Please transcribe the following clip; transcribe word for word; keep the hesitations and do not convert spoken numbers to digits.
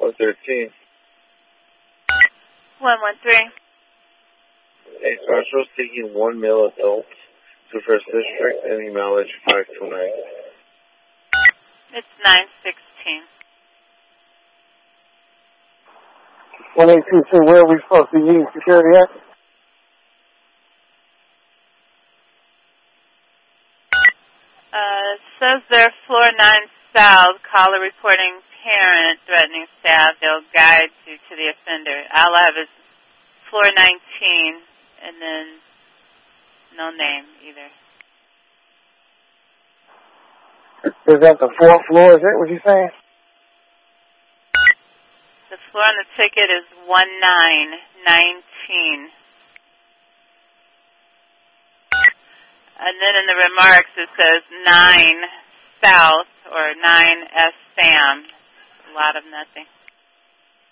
one thirteen. one one three. Hey, Special seeking one male adult to First District, any mileage five two nine. It's nine sixteen. one eight two two, where are we supposed to use security at? Uh, it says they're floor nine south, caller reporting parent threatening staff. They'll guide you to the offender. All I have is floor nineteen, and then no name either. Is that the fourth floor? Is that what you're saying? The floor on the ticket is one nine nineteen. And then in the remarks it says nine south or nine S Sam. A lot of nothing.